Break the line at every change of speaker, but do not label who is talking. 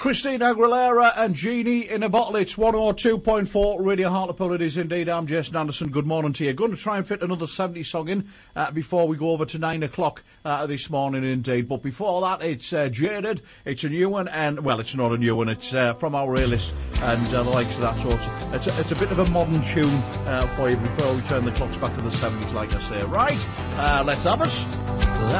Christina Aguilera and Genie in a Bottle. It's 102.4 Radio Hartlepool. It is indeed. I'm Jason Anderson. Good morning to you. Going to try and fit another 70s song in before we go over to 9 o'clock this morning indeed. But before that, it's Jaded. It's a new one, and well, it's not a new one. It's from our A-list and the likes of that. So it's a bit of a modern tune for you before we turn the clocks back to the 70s, like I say. Right, let's have it.